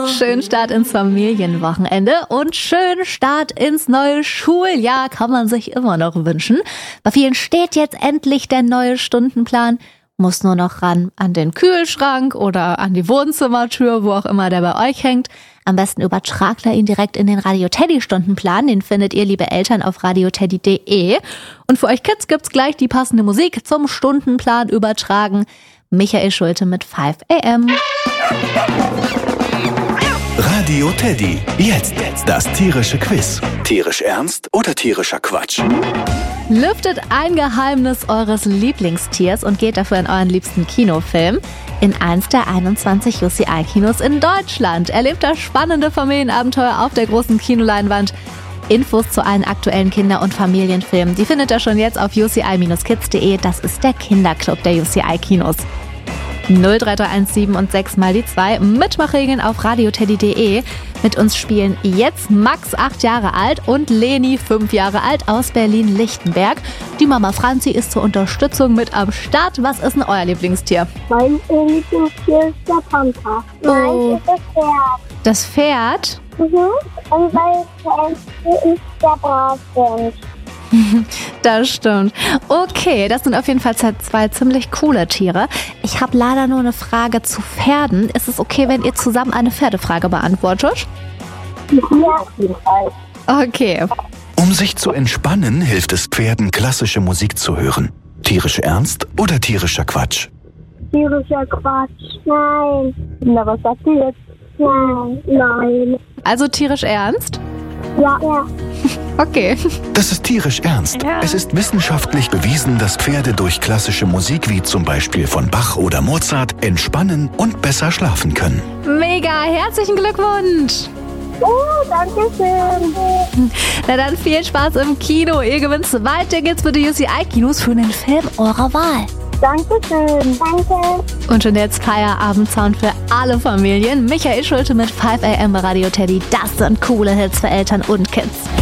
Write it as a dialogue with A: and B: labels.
A: Schönen Start ins Familienwochenende und schönen Start ins neue Schuljahr kann man sich immer noch wünschen. Bei vielen steht jetzt endlich der neue Stundenplan. Muss nur noch ran an den Kühlschrank oder an die Wohnzimmertür, wo auch immer der bei euch hängt. Am besten übertragt er ihn direkt in den Radio-Teddy-Stundenplan. Den findet ihr, liebe Eltern, auf radioteddy.de. Und für euch Kids gibt's gleich die passende Musik zum Stundenplan übertragen. Michael Schulte mit 5 AM.
B: Radio Teddy. Jetzt das tierische Quiz. Tierisch ernst oder tierischer Quatsch?
A: Lüftet ein Geheimnis eures Lieblingstiers und geht dafür in euren liebsten Kinofilm. In eins der 21 UCI-Kinos in Deutschland. Erlebt das spannende Familienabenteuer auf der großen Kinoleinwand. Infos zu allen aktuellen Kinder- und Familienfilmen, die findet ihr schon jetzt auf uci-kids.de. Das ist der Kinderclub der UCI-Kinos. 03317 und 6 mal die 2. Mitmachregeln auf radioteddy.de. Mit uns spielen jetzt Max, 8 Jahre alt, und Leni, 5 Jahre alt, aus Berlin-Lichtenberg. Die Mama Franzi ist zur Unterstützung mit am Start. Was ist denn euer Lieblingstier?
C: Mein Lieblingstier ist der Panther. Nein, ist das Pferd.
A: Das Pferd?
C: Und mein Pferd ist der Brathund.
A: Das stimmt. Okay, das sind auf jeden Fall 2 ziemlich coole Tiere. Ich habe leider nur eine Frage zu Pferden. Ist es okay, wenn ihr zusammen eine Pferdefrage beantwortet?
C: Ja, auf jeden Fall.
A: Okay.
B: Um sich zu entspannen, hilft es Pferden, klassische Musik zu hören. Tierisch ernst oder tierischer Quatsch?
C: Tierischer Quatsch. Nein. Na, was sagt ihr jetzt? Nein.
A: Also tierisch ernst?
C: Ja.
A: Okay.
B: Das ist tierisch ernst.
A: Ja.
B: Es ist wissenschaftlich bewiesen, dass Pferde durch klassische Musik wie zum Beispiel von Bach oder Mozart entspannen und besser schlafen können.
A: Mega, herzlichen Glückwunsch.
C: Oh, danke schön.
A: Na dann viel Spaß im Kino. Ihr gewinnt 2 Tickets für die UCI-Kinos für einen Film eurer Wahl.
C: Dankeschön. Danke.
A: Und schon jetzt Feierabendsound für alle Familien. Michael Schulte mit 5 AM bei Radio Teddy. Das sind coole Hits für Eltern und Kids.